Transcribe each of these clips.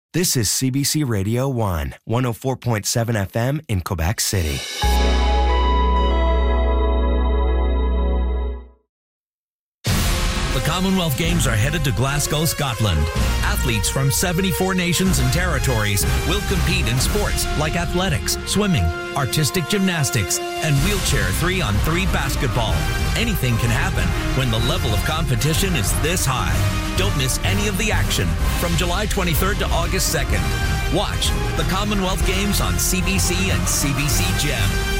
This is CBC Radio 1, 104.7 FM in Quebec City. The Commonwealth Games are headed to Glasgow, Scotland. Athletes from 74 nations and territories will compete in sports like athletics, swimming, artistic gymnastics, and wheelchair 3-on-3 basketball. Anything can happen when the level of competition is this high. Don't miss any of the action from July 23rd to August 2nd. Watch the Commonwealth Games on CBC and CBC Gem.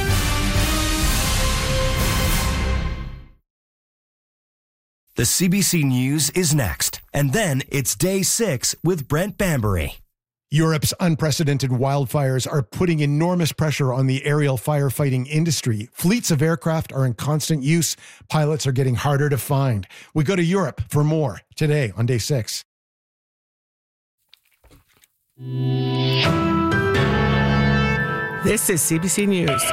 The CBC News is next, and then it's Day 6 with Brent Bambury. Europe's unprecedented wildfires are putting enormous pressure on the aerial firefighting industry. Fleets of aircraft are in constant use. Pilots are getting harder to find. We go to Europe for more today on Day 6. This is CBC News.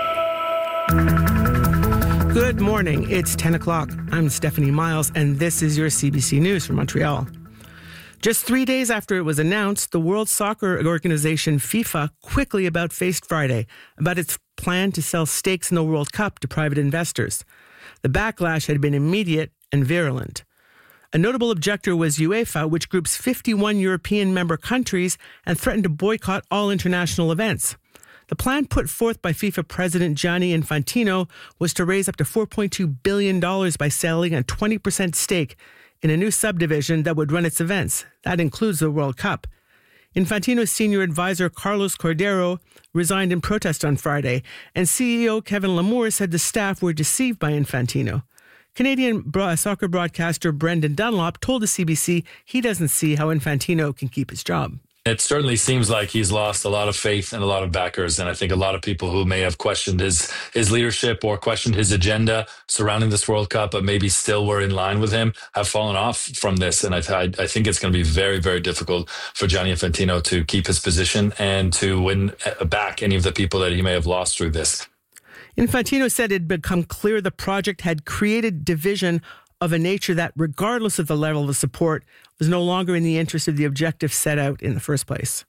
Good morning. It's 10 o'clock. I'm Stephanie Miles, and this is your CBC News from Montreal. Just 3 days after it was announced, the World Soccer Organization FIFA quickly about-faced Friday about its plan to sell stakes in the World Cup to private investors. The backlash had been immediate and virulent. A notable objector was UEFA, which groups 51 European member countries and threatened to boycott all international events. The plan put forth by FIFA President Gianni Infantino was to raise up to $4.2 billion by selling a 20% stake in a new subdivision that would run its events. That includes the World Cup. Infantino's senior advisor Carlos Cordero resigned in protest on Friday, and CEO Kevin Lamour said the staff were deceived by Infantino. Canadian soccer broadcaster Brendan Dunlop told the CBC he doesn't see how Infantino can keep his job. It certainly seems like he's lost a lot of faith and a lot of backers. And I think a lot of people who may have questioned his leadership or questioned his agenda surrounding this World Cup, but maybe still were in line with him, have fallen off from this. And I think it's going to be very, very difficult for Gianni Infantino to keep his position and to win back any of the people that he may have lost through this. Infantino said it had become clear the project had created division of a nature that, regardless of the level of support, was no longer in the interest of the objective set out in the first place.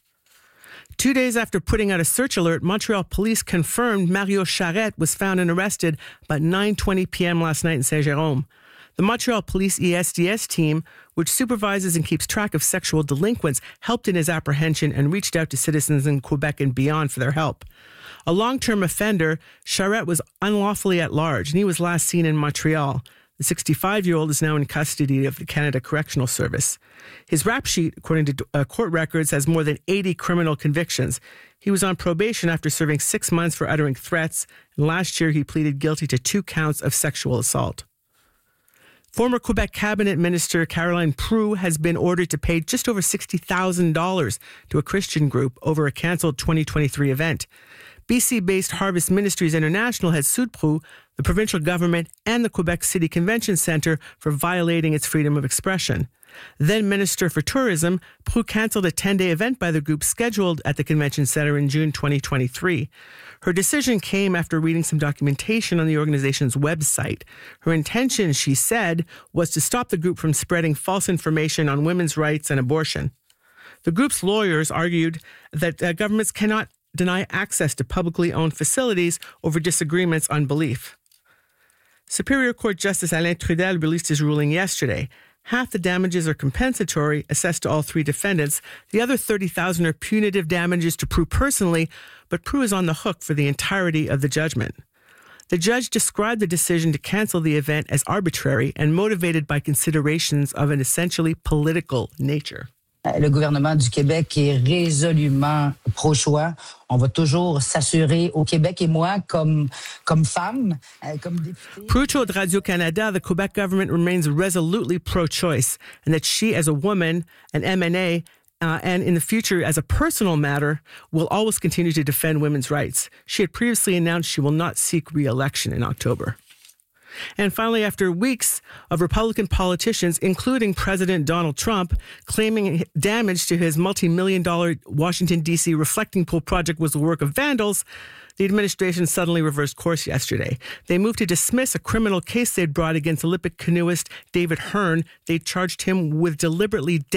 2 days after putting out a search alert, Montreal police confirmed Mario Charette was found and arrested about 9:20 p.m. last night in Saint-Jérôme. The Montreal Police ESDS team, which supervises and keeps track of sexual delinquents, helped in his apprehension and reached out to citizens in Quebec and beyond for their help. A long-term offender, Charette was unlawfully at large, and he was last seen in Montreal. The 65-year-old is now in custody of the Canada Correctional Service. His rap sheet, according to court records, has more than 80 criminal convictions. He was on probation after serving 6 months for uttering threats, and last year he pleaded guilty to 2 counts of sexual assault. Former Quebec Cabinet Minister Caroline Proulx has been ordered to pay just over $60,000 to a Christian group over a cancelled 2023 event. BC-based Harvest Ministries International has sued Proulx, the provincial government, and the Quebec City Convention Centre for violating its freedom of expression. Then Minister for Tourism, Proulx cancelled a 10-day event by the group scheduled at the Convention Centre in June 2023. Her decision came after reading some documentation on the organization's website. Her intention, she said, was to stop the group from spreading false information on women's rights and abortion. The group's lawyers argued that governments cannot deny access to publicly owned facilities over disagreements on belief. Superior Court Justice Alain Trudel released his ruling yesterday. Half the damages are compensatory, assessed to all 3 defendants. The other $30,000 are punitive damages to Proulx personally, but Proulx is on the hook for the entirety of the judgment. The judge described the decision to cancel the event as arbitrary and motivated by considerations of an essentially political nature. Le gouvernement du Québec est résolument pro-choix. On va toujours s'assurer au Québec, et moi, comme femme, comme députée. Proulx told Radio-Canada the Quebec government remains resolutely pro-choice and that she, as a woman, an MNA, and in the future, as a personal matter, will always continue to defend women's rights. She had previously announced she will not seek re-election in October. And finally, after weeks of Republican politicians, including President Donald Trump, claiming damage to his multi-million-dollar Washington, D.C. reflecting pool project was the work of vandals, the administration suddenly reversed course yesterday. They moved to dismiss a criminal case they'd brought against Olympic canoeist David Hearn. They charged him with deliberately